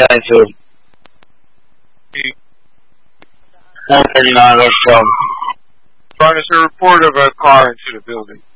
192. 139, let's go. Ron, is a report of a car into the building.